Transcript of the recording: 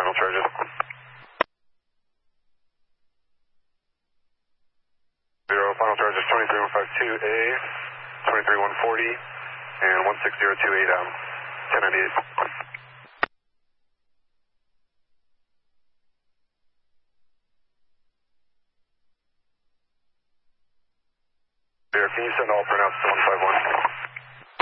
final charges. Zero, final charges 23152A, 23140, and 16028 down, 1098. Can you send all printouts to 151?